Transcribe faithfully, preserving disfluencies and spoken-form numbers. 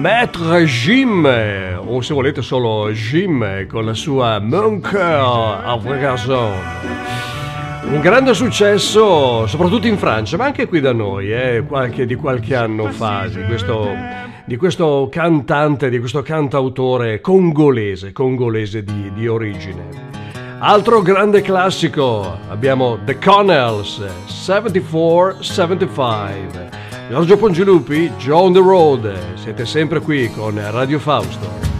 Maître Jim, o se volete solo Jim, con la sua Mon Cœur à Vregazon. Un grande successo soprattutto in Francia, ma anche qui da noi, eh, qualche, di qualche anno fa, di questo, di questo cantante, di questo cantautore congolese, congolese di, di origine. Altro grande classico, abbiamo The Connells, settantaquattro settantacinque. Giorgio Pongilupi, Joe on the Road, siete sempre qui con Radio Fausto.